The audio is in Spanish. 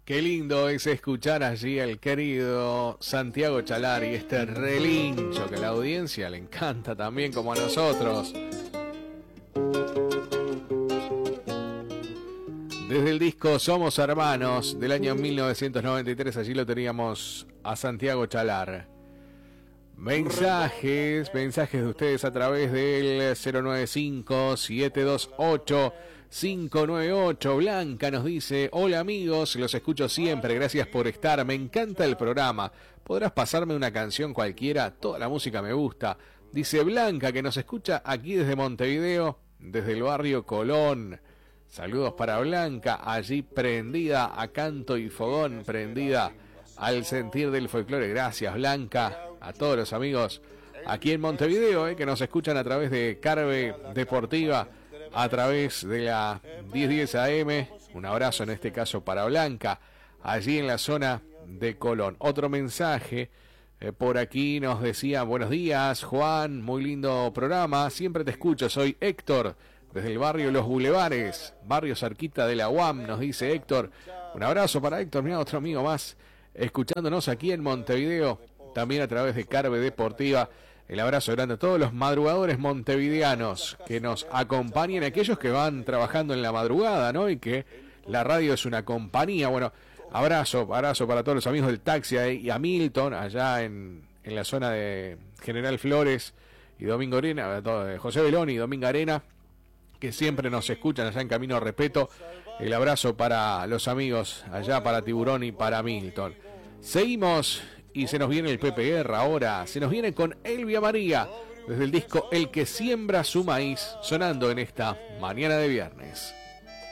Qué lindo es escuchar allí al querido Santiago Chalar y este relincho que a la audiencia le encanta también como a nosotros. Desde el disco Somos Hermanos del año 1993, allí lo teníamos a Santiago Chalar. Mensajes de ustedes a través del 095-728-598. Blanca nos dice: hola amigos, los escucho siempre, gracias por estar, me encanta el programa. ¿Podrás pasarme una canción cualquiera? Toda la música me gusta. Dice Blanca, que nos escucha aquí desde Montevideo, desde el barrio Colón. Saludos para Blanca, allí prendida a canto y fogón, prendida al sentir del folclore. Gracias Blanca, a todos los amigos aquí en Montevideo, que nos escuchan a través de Carve Deportiva, a través de la 1010 AM. Un abrazo en este caso para Blanca, allí en la zona de Colón. Otro mensaje por aquí nos decía: buenos días Juan, muy lindo programa, siempre te escucho, soy Héctor, desde el barrio Los Bulevares, barrio cerquita de la UAM, nos dice Héctor. Un abrazo para Héctor, mira, otro amigo más escuchándonos aquí en Montevideo, también a través de Carve Deportiva. El abrazo grande a todos los madrugadores montevideanos que nos acompañen, aquellos que van trabajando en la madrugada, ¿no? Y que la radio es una compañía. Bueno, abrazo para todos los amigos del taxi y a Milton, allá en la zona de General Flores y Domingo Arena, José Belón y Domingo Arena, que siempre nos escuchan allá en Camino Respeto. El abrazo para los amigos allá, para Tiburón y para Milton. Seguimos y se nos viene el Pepe Guerra ahora. Se nos viene con Elvia María, desde el disco El que siembra su maíz, sonando en esta mañana de viernes.